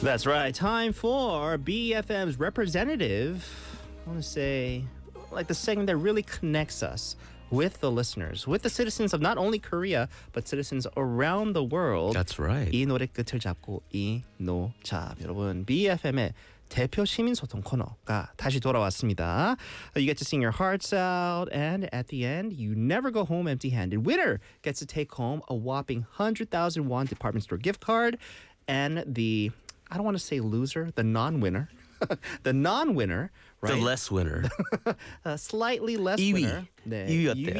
That's right. Time for BFM's representative. I want to say, like the segment that really connects us with the listeners, with the citizens of not only Korea, but citizens around the world. That's right. 이 노래 끝을 잡고 이노잡. 여러분, BFM의 대표 시민소통 코너가 다시 돌아왔습니다. You get to sing your hearts out, and at the end, you never go home empty-handed. Winner gets to take home a whopping 100,000 won department store gift card, and the, I don't want to say loser, the non-winner, the non-winner, right? The less winner. slightly less 2위. winner. 네, 2위였대요.